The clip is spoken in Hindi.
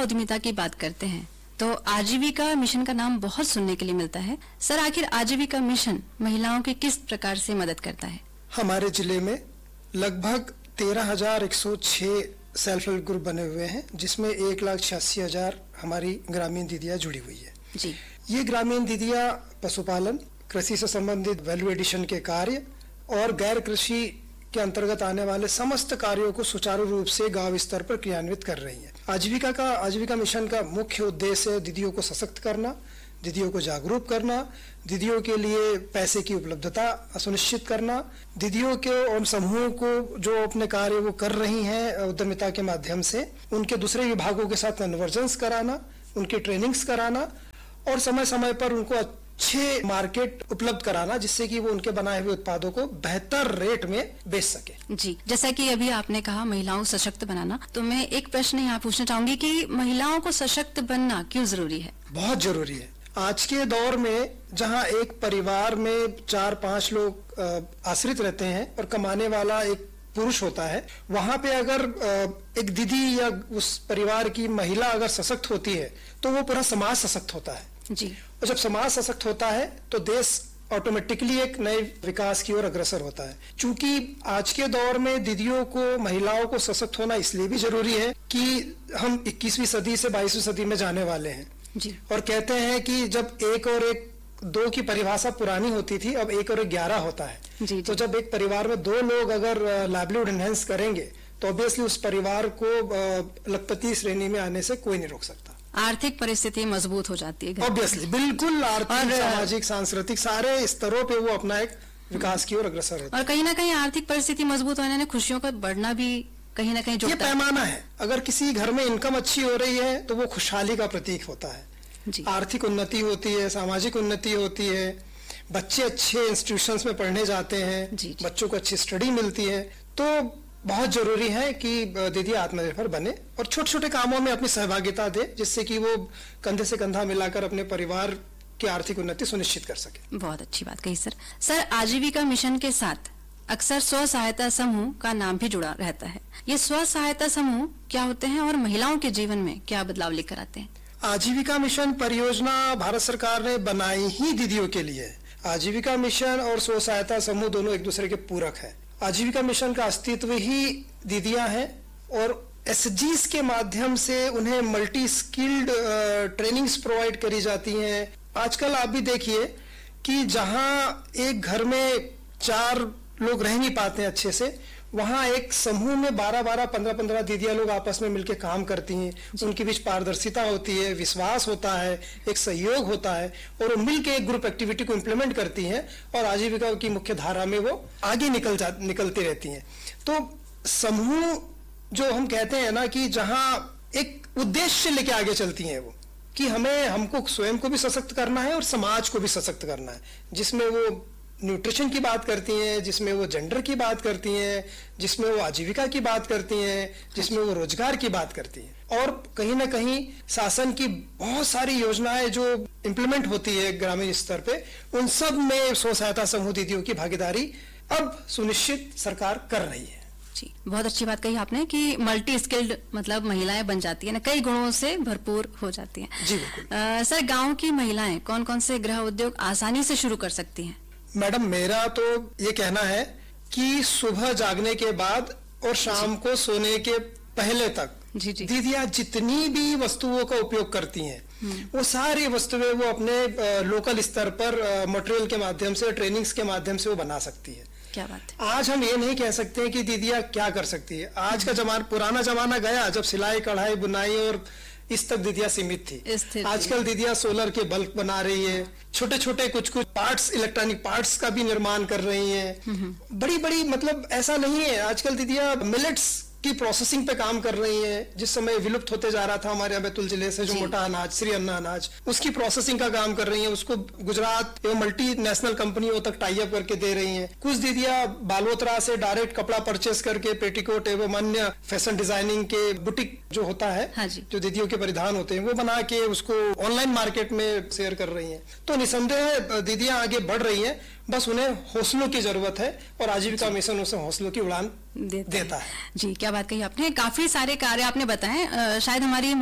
उद्यमिता की बात करते हैं तो आजीविका मिशन का नाम बहुत सुनने के लिए मिलता है। सर, आखिर आजीविका मिशन महिलाओं की किस प्रकार से मदद करता है? हमारे जिले में लगभग 13,106 सेल्फ हेल्प ग्रुप बने हुए हैं, जिसमें 1,86,000 हमारी ग्रामीण दीदियां जुड़ी हुई है जी। ये ग्रामीण दीदियां पशुपालन, कृषि से संबंधित वैल्यू एडिशन के कार्य और गैर कृषि के अंतर्गत आने वाले समस्त कार्यों को सुचारू रूप से गांव स्तर पर क्रियान्वित कर रही हैं। आजीविका मिशन का मुख्य उद्देश्य है दीदियों को सशक्त करना, दीदियों को जागरूक करना, दीदियों के लिए पैसे की उपलब्धता सुनिश्चित करना, दीदियों के और समूहों को जो अपने कार्य वो कर रही हैं उद्यमिता के माध्यम से उनके दूसरे विभागों के साथ कन्वर्जेंस कराना, उनकी ट्रेनिंग्स कराना और समय समय पर उनको अच्छे मार्केट उपलब्ध कराना, जिससे कि वो उनके बनाए हुए उत्पादों को बेहतर रेट में बेच सके। जी, जैसा कि अभी आपने कहा महिलाओं को सशक्त बनाना, तो मैं एक प्रश्न यहाँ पूछना चाहूंगी कि महिलाओं को सशक्त बनना क्यों जरूरी है? बहुत जरूरी है। आज के दौर में जहाँ एक परिवार में 4-5 लोग आश्रित रहते हैं और कमाने वाला एक पुरुष होता है, वहां पे अगर एक दीदी या उस परिवार की महिला अगर सशक्त होती है तो वो पूरा समाज सशक्त होता है जी। और जब समाज सशक्त होता है तो देश ऑटोमेटिकली एक नए विकास की ओर अग्रसर होता है। क्योंकि आज के दौर में दीदियों को, महिलाओं को सशक्त होना इसलिए भी जरूरी है कि हम 21वीं सदी से 22वीं सदी में जाने वाले हैं जी। और कहते हैं कि जब 1 और 1 2 की परिभाषा पुरानी होती थी, अब 1 और 1 11 होता है जी। तो जब एक परिवार में 2 लोग अगर लाइवलीहुड एनहेंस करेंगे तो ऑब्वियसली उस परिवार को लखपति श्रेणी में आने से कोई नहीं रोक सकता। आर्थिक परिस्थिति मजबूत हो जाती है ऑब्वियसली, बिल्कुल आर्थिक, सामाजिक, सांस्कृतिक सारे स्तरों पे वो अपना एक विकास की ओर अग्रसर होता है। और कहीं ना कहीं आर्थिक परिस्थिति मजबूत होने ने खुशियों का बढ़ना भी कहीं ना कहीं ये पैमाना है। अगर किसी घर में इनकम अच्छी हो रही है तो वो खुशहाली का प्रतीक होता है जी। आर्थिक उन्नति होती है, सामाजिक उन्नति होती है, बच्चे अच्छे इंस्टीट्यूशंस में पढ़ने जाते हैं जी। बच्चों को अच्छी स्टडी मिलती है। तो बहुत जरूरी है कि दीदी आत्मनिर्भर बने और छोटे छोटे कामों में अपनी सहभागिता दे, जिससे कि वो कंधे से कंधा मिलाकर अपने परिवार की आर्थिक उन्नति सुनिश्चित कर सके। बहुत अच्छी बात कही सर। सर, आजीविका मिशन के साथ अक्सर स्व सहायता समूह का नाम भी जुड़ा रहता है। ये स्व सहायता समूह क्या होते हैं और महिलाओं के जीवन में क्या बदलाव लेकर आते हैं? आजीविका मिशन परियोजना भारत सरकार ने बनाई ही दीदियों के लिए। आजीविका मिशन और स्व सहायता समूह दोनों एक दूसरे के पूरक है। आजीविका मिशन का अस्तित्व ही दीदियां हैं और एसजीज के माध्यम से उन्हें मल्टी स्किल्ड ट्रेनिंग्स प्रोवाइड करी जाती हैं। आजकल आप भी देखिए कि जहां एक घर में 4 लोग रह नहीं पाते हैं अच्छे से, वहां एक समूह में 12-12, 15-15 दीदियां लोग आपस में मिलकर काम करती हैं। उनके बीच पारदर्शिता होती है, विश्वास होता है, एक सहयोग होता है और वो मिलकर एक ग्रुप एक्टिविटी को इम्प्लीमेंट करती हैं और आजीविका की मुख्य धारा में वो आगे निकलती रहती हैं। तो समूह जो हम कहते हैं ना कि जहां एक उद्देश्य लेके आगे चलती हैं वो, कि हमको स्वयं को भी सशक्त करना है और समाज को भी सशक्त करना है, जिसमें वो न्यूट्रिशन की बात करती हैं, जिसमें वो जेंडर की बात करती हैं, जिसमें वो आजीविका की बात करती हैं, जिसमें वो रोजगार की बात करती हैं। और कहीं ना कहीं शासन की बहुत सारी योजनाएं जो इम्प्लीमेंट होती है ग्रामीण स्तर पे, उन सब में स्व सहायता समूह दीदियों की भागीदारी अब सुनिश्चित सरकार कर रही है। जी, बहुत अच्छी बात कही आपने कि मल्टी स्किल्ड मतलब महिलाएं बन जाती है ना, कई गुणों से भरपूर हो जाती हैं। जी बिल्कुल। सर, गाँव की महिलाएं कौन कौन से गृह उद्योग आसानी से शुरू कर सकती हैं? मैडम, मेरा तो ये कहना है कि सुबह जागने के बाद और शाम को सोने के पहले तक दीदियां जितनी भी वस्तुओं का उपयोग करती हैं वो सारी वस्तुएं वो अपने लोकल स्तर पर मटेरियल के माध्यम से, ट्रेनिंग्स के माध्यम से वो बना सकती है। क्या बात है। आज हम ये नहीं कह सकते कि दीदियां क्या कर सकती है। आज का जमाना, पुराना जमाना गया जब सिलाई, कढ़ाई, बुनाई और इस तक दीदियां सीमित थी। आजकल दीदियां सोलर के बल्ब बना रही है, छोटे छोटे कुछ पार्ट्स, इलेक्ट्रॉनिक पार्ट्स का भी निर्माण कर रही हैं। बड़ी बड़ी, मतलब ऐसा नहीं है, आजकल दीदियां मिलेट्स की प्रोसेसिंग पे काम कर रही हैं। जिस समय विलुप्त होते जा रहा था हमारे यहाँ बैतूल जिले से जो मोटा अनाज, श्री अन्ना अनाज, उसकी प्रोसेसिंग का काम कर रही हैं। उसको गुजरात एवं मल्टी नेशनल कंपनियों तक टाई अप करके दे रही हैं। कुछ दीदियां बालोतरा से डायरेक्ट कपड़ा परचेस करके पेटीकोट एवं अन्य फैशन डिजाइनिंग के बुटीक जो होता है, जो दीदियों के परिधान होते हैं, वो बना के उसको ऑनलाइन मार्केट में शेयर कर रही हैं। तो निसंदेह दीदियां आगे बढ़ रही हैं, बस उन्हें हौसलों की जरूरत है और आजीविका मिशन उसे हौसलों की उड़ान देता है। जी, क्या बात कही आपने। काफी सारे कार्य आपने बताए। शायद हमारी